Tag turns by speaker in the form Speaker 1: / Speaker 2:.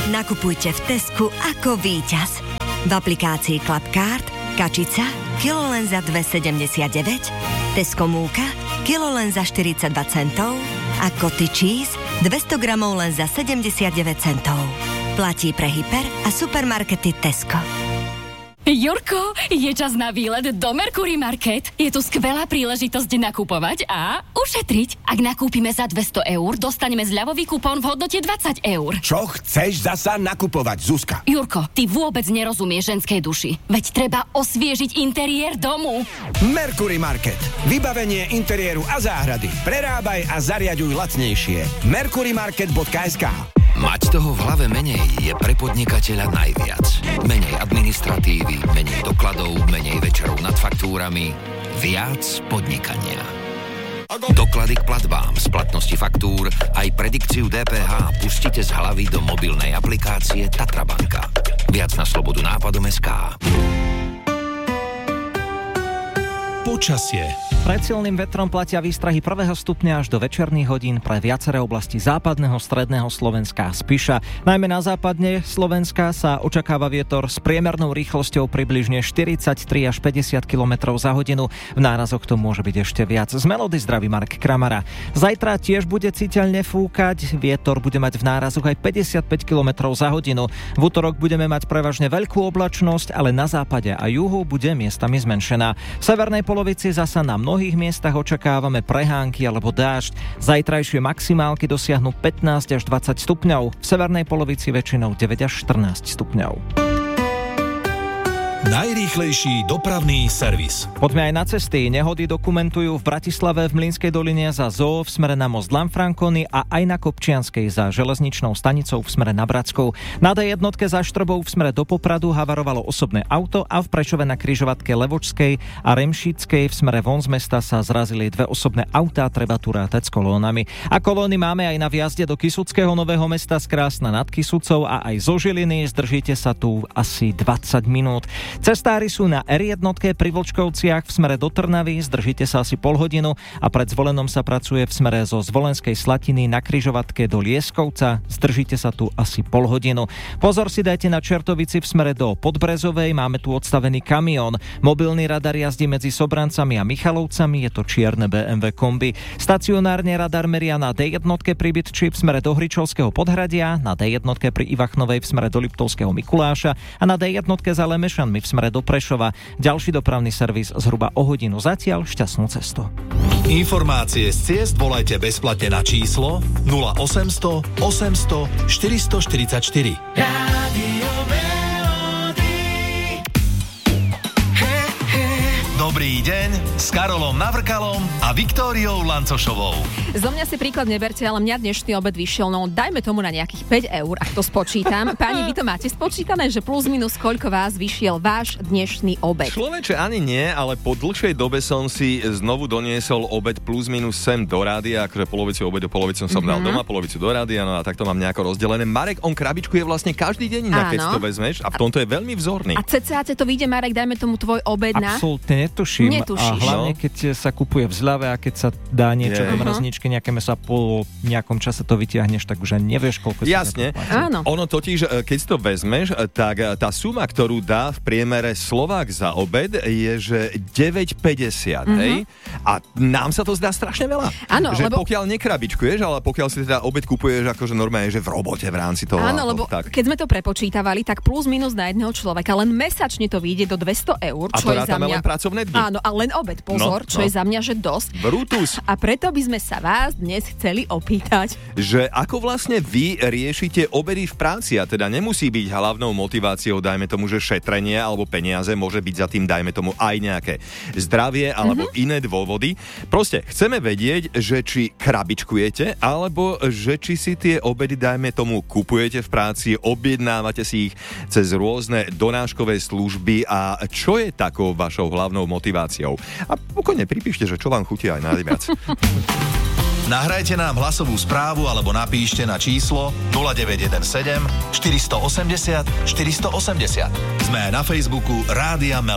Speaker 1: Nakupujte v Tesku ako víťaz. V aplikácii Clubcard kačica kilo len za 2,79, Tesco múka kilo len za 42 centov a Cottage cheese 200 gramov len za 79 centov. Platí pre hyper a supermarkety Tesco.
Speaker 2: Jurko, je čas na výlet do Mercury Market. Je tu skvelá príležitosť nakupovať a ušetriť. Ak nakúpime za 200 eur, dostaneme zľavový kupón v hodnote 20 eur.
Speaker 3: Čo chceš zasa nakupovať, Zuzka?
Speaker 2: Jurko, ty vôbec nerozumieš ženskej duši. Veď treba osviežiť interiér domu.
Speaker 3: Mercury Market. Vybavenie interiéru a záhrady. Prerábaj a zariaďuj lacnejšie. mercurymarket.sk.
Speaker 4: Mať toho v hlave menej je pre podnikateľa najviac. Menej administratívy, menej dokladov, menej večerov nad faktúrami, viac podnikania. Doklady k platbám, splatnosti faktúr, aj predikciu DPH pustite z hlavy do mobilnej aplikácie Tatrabanka. Viac na slobodu nápadom.sk.
Speaker 5: Počasie.
Speaker 6: Pred silným vetrom platia výstrahy 1. stupňa až do večerných hodín pre viaceré oblasti západného, stredného Slovenska a Spiša. Najmä na západne Slovenska sa očakáva vietor s priemernou rýchlosťou približne 43 až 50 km za hodinu. V nárazoch to môže byť ešte viac. Z Melody zdraví Mark Kramara. Zajtra tiež bude citeľne fúkať. Vietor bude mať v nárazoch aj 55 km za hodinu. V utorok budeme mať prevažne veľkú oblačnosť, ale na západe a juhu bude miestami zmenšená. V severnej polovici zasa na mnohých miestach očakávame prehánky alebo dážď. Zajtrajšie maximálky dosiahnu 15 až 20 stupňov. V severnej polovici väčšinou 9 až 14 stupňov.
Speaker 5: Najrýchlejší dopravný servis.
Speaker 6: Poďme aj na cesty. Nehody dokumentujú v Bratislave v Mlynskej doline za Zoo v smere na most Lanfranconi a aj na Kopčianskej za železničnou stanicou v smere na Bratskov. Na D1 za Štrbou v smere do Popradu havarovalo osobné auto a v Prešove na križovatke Levočskej a Remšickej v smere von z mesta sa zrazili dve osobné autá, treba tu rátať s kolónami. A kolóny máme aj na vjazde do Kysuckého Nového Mesta z Krásna nad Kysucou a aj zo Žiliny. Zdržíte sa tu asi 20 minút. Cestári sú na R1 pri Vlčkovciach v smere do Trnavy, zdržíte sa asi pol hodinu a pred Zvolenom sa pracuje v smere zo Zvolenskej Slatiny na križovatke do Lieskovca, zdržíte sa tu asi pol hodinu. Pozor si dajte na Čertovici v smere do Podbrezovej, máme tu odstavený kamión. Mobilný radar jazdí medzi Sobrancami a Michalovcami, je to čierne BMW kombi. Stacionárne radar meria na D1 pri Bytči v smere do Hričovského Podhradia, na D1 pri Ivachnovej v smere do Liptovského Mikuláša a na D1 za Lemešanmi v smere do Prešova. Ďalší dopravný servis zhruba o hodinu. Zatiaľ šťastnú cestu.
Speaker 5: Informácie z ciest volajte bezplatne na číslo 0800 800 444. Dobrý deň s Karolom Navrkalom a Viktóriou Lancošovou.
Speaker 7: Zo mňa si príklad neberte, ale mňa dnešný obed vyšiel, no dajme tomu na nejakých 5 eur, ak to spočítam. Páni, vy to máte spočítané, že plus minus koľko vás vyšiel váš dnešný obed?
Speaker 8: Človeče, ani nie, ale po dlhšej dobe som si znovu doniesol obed plus minus sem do rádia, akože polovicu obedu, polovicu som dal doma, polovicu do rádia, no a takto mám nejako rozdelené. Marek, on krabičku je vlastne každý deň, keď si to vezmeš a v tomto je veľmi vzorný.
Speaker 7: A cca to vyjde, Marek, dajme tomu tvoj obed na...
Speaker 6: Absolútne netuším. A hlavne, keď sa kupuje v zľave a keď sa dá niečo do mrazničky, nejaké mäso a po nejakom čase to vytiahneš, tak už ani nevieš, koľko si.
Speaker 8: Jasne.
Speaker 7: Áno.
Speaker 8: Ono totiž, keď si to vezmeš, tak tá suma, ktorú dá v priemere Slovák za obed, je, že 9,50, hej? A nám sa to zdá strašne veľa.
Speaker 7: Áno,
Speaker 8: že
Speaker 7: lebo...
Speaker 8: pokiaľ nekrabičkuješ, ale pokiaľ si teda obed kupuješ akože normálne, že v robote v rámci toho.
Speaker 7: Áno, lebo
Speaker 8: tak.
Speaker 7: keď sme to prepočítavali, tak plus minus na jedného človeka, len mesačne to vyjde do 200 eur, čo je za mňa...
Speaker 8: len pracovné dni.
Speaker 7: Áno, a len obed, pozor, čo je za mňa, že dosť.
Speaker 8: Brutus.
Speaker 7: A preto by sme sa vás dnes chceli opýtať,
Speaker 8: že ako vlastne vy riešite obedy v práci, a teda nemusí byť hlavnou motiváciou, dajme tomu, že šetrenie alebo peniaze, môže byť za tým, dajme tomu, aj nejaké zdravie alebo iné dôvody. Proste chceme vedieť, že či krabičkujete, alebo že či si tie obedy, dajme tomu, kupujete v práci, objednávate si ich cez rôzne donáškové služby a čo je takou vašou hlavnou motiváciou. A pokojne pripíšte, že čo vám chutí aj najviac.
Speaker 5: Nahrajte nám hlasovú správu alebo napíšte na číslo 0917 480 480. Sme na Facebooku Rádia Melody.